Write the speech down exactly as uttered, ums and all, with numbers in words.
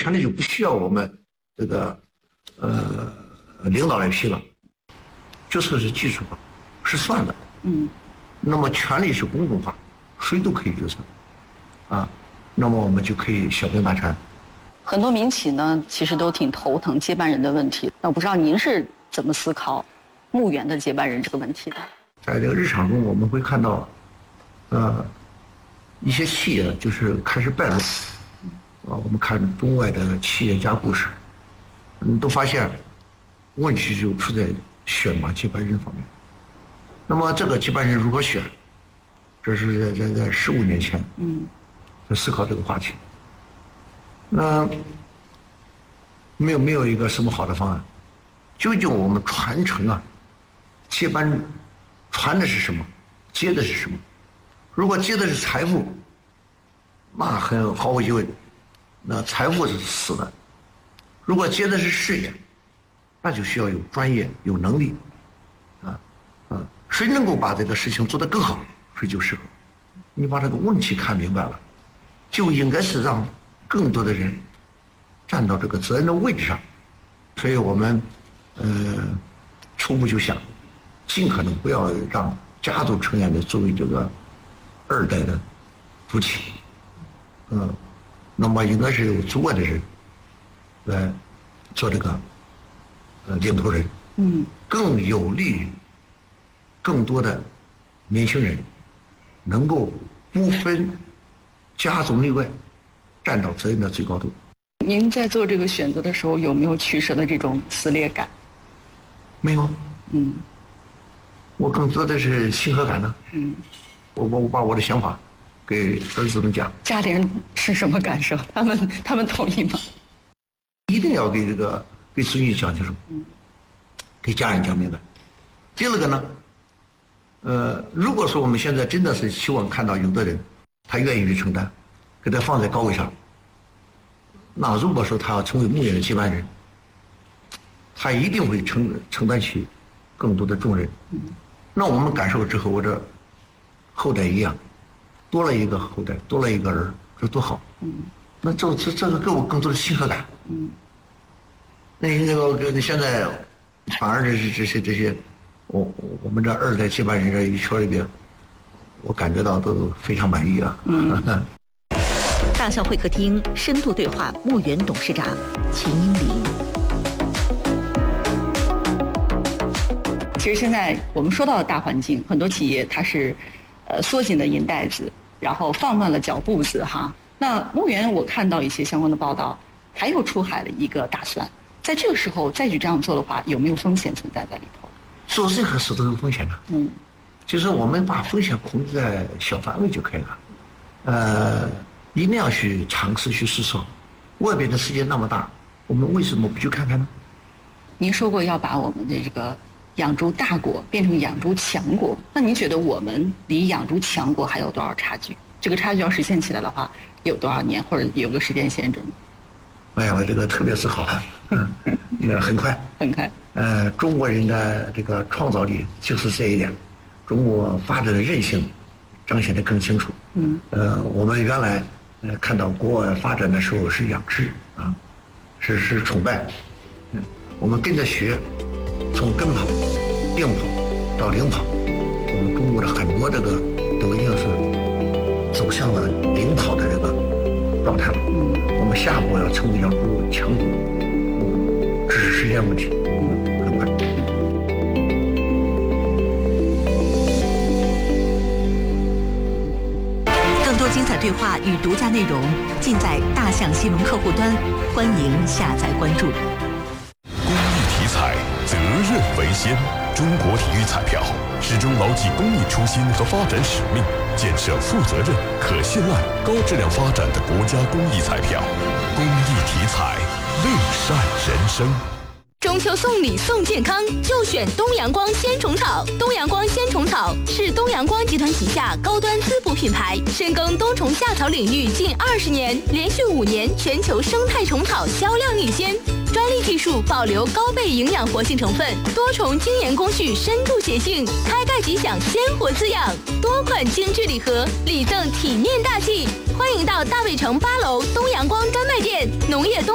权利就不需要我们这个呃领导来批了，决策是技术化，是算的。 嗯。 那么权力是公共化，谁都可以决策，啊，那么我们就可以小兵大权。 很多民企呢，其实都挺头疼接班人的问题。那我不知道您是怎么思考牧原的接班人这个问题的？ 在这个日常中，我们会看到，呃，一些企业就是开始败落。啊，我们看中外的企业家故事，嗯，都发现问题就出在选拔接班人方面。那么这个接班人如何选？这是在在在十五年前，嗯，在思考这个话题。那没有没有一个什么好的方案。究竟我们传承啊，接班传的是什么？接的是什么？如果接的是财富，那很毫无疑问。那财富是死的，如果接的是事业，那就需要有专业、有能力，啊啊，谁能够把这个事情做得更好，谁就适合。你把这个问题看明白了，就应该是让更多的人站到这个责任的位置上。所以我们呃初步就想，尽可能不要让家族成员的作为这个二代的夫妻，嗯。那么应该是有足够的人来做这个呃领头人，嗯，更有利于更多的年轻人能够不分家族内外，站到责任的最高度。 您在做这个选择的时候，有没有取舍的这种撕裂感？ 没有， 嗯， 我更多的是亲和感呢。嗯，我我我把我的想法给儿子们讲。 家里人是什么感受？他们他们同意吗？ 一定要给这个给子女讲清楚，给家人讲明白。第二个呢，呃，如果说我们现在真的是希望看到有的人他愿意去承担，给他放在高位上，那如果说他要成为牧原的接班人，他一定会承承担起更多的重任。那我们感受之后，我这后代一样。多了一个后代，多了一个儿，这多好！嗯，那这这这个给我更多的亲和感。嗯，那那个现在反而这些这些这些，我我们这二代接班人这一圈里边，我感觉到都非常满意啊。嗯。 大象会客厅深度对话牧原董事长秦英林。 其实现在我们说到的大环境，很多企业它是。呃，缩紧了银带子，然后放慢了脚步子哈。那牧原我看到一些相关的报道，还有出海的一个打算。在这个时候再去这样做的话，有没有风险存在在里头？ 做任何事都有风险的。嗯，就是我们把风险控制在小范围就可以了。呃，一定要去尝试去试错。外边的世界那么大，我们为什么不去看看呢？ 您说过要把我们的这个。养猪大国变成养猪强国，那您觉得我们离养猪强国还有多少差距？这个差距要实现起来的话，有多少年或者有个时间限制吗？ 哎呀，这个特别是好，嗯，很快， 很快。 呃，中国人的这个创造力就是这一点，中国发展的韧性彰显得更清楚。嗯，呃，我们原来呃看到国外发展的时候是仰视啊，是是崇拜，嗯，我们跟着学。从跟跑、并跑到领跑，我们中国的很多这个都已经是走向了领跑的这个状态了。嗯，我们下一步要成为养猪强国，嗯，只是时间问题，嗯，很快。 更多精彩对话与独家内容尽在大象新闻客户端，欢迎下载关注。 责任为先，中国体育彩票始终牢记公益初心和发展使命，建设负责任、可信赖、高质量发展的国家公益彩票。公益体彩，乐善人生。 中秋送礼送健康，就选东阳光鲜虫草。东阳光鲜虫草是东阳光集团旗下高端滋补品牌，深耕冬虫夏草领域近二十年，连续五年全球生态虫草销量领先。专利技术保留高倍营养活性成分，多重精研工序深度协性，开盖即享鲜活滋养。多款精致礼盒，礼赠体面大气。欢迎到大卫城八楼东阳光专卖店农业东。